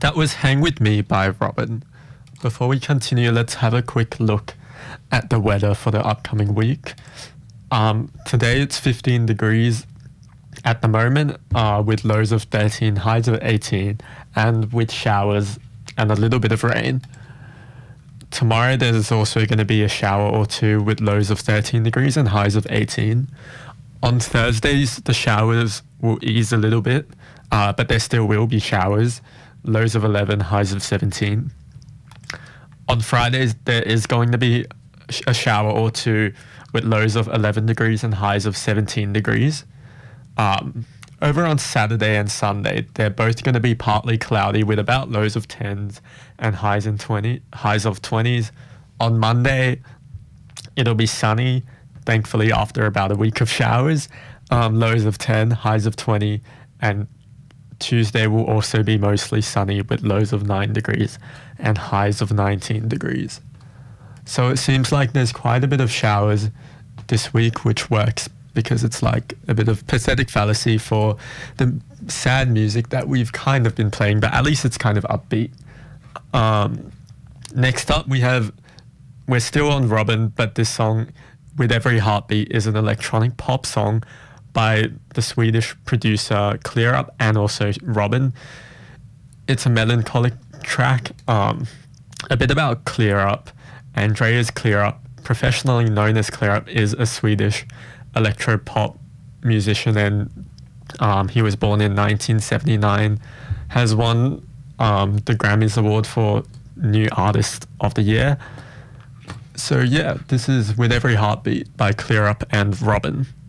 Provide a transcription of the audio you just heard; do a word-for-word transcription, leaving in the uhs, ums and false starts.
That was Hang With Me by Robin. Before we continue, let's have a quick look at the weather for the upcoming week. Um, today it's fifteen degrees at the moment, uh, with lows of thirteen, highs of eighteen, and with showers and a little bit of rain. Tomorrow there's also going to be a shower or two with lows of thirteen degrees and highs of eighteen. On Thursdays, the showers will ease a little bit, uh, but there still will be showers. Lows of eleven, highs of seventeen. On Fridays, there is going to be a shower or two with lows of eleven degrees and highs of seventeen degrees. Um, over on Saturday and Sunday, they're both going to be partly cloudy with about lows of tens and highs in twenty highs of twenties. On Monday, it'll be sunny, thankfully after about a week of showers. Um, lows of ten, highs of twenty, and Tuesday will also be mostly sunny with lows of nine degrees and highs of nineteen degrees. So it seems like there's quite a bit of showers this week, which works because it's like a bit of pathetic fallacy for the sad music that we've kind of been playing, but at least it's kind of upbeat. Um, next up, we have, we're still on Robin, but this song, With Every Heartbeat, is an electronic pop song by the Swedish producer Clear Up and also Robin. It's a melancholic track, um, a bit about Clear Up. Andreas Clear Up, professionally known as Clear Up, is a Swedish electro pop musician, and um, he was born in nineteen seventy-nine, has won um, the Grammys Award for New Artist of the Year. So yeah, this is With Every Heartbeat by Clear Up and Robin.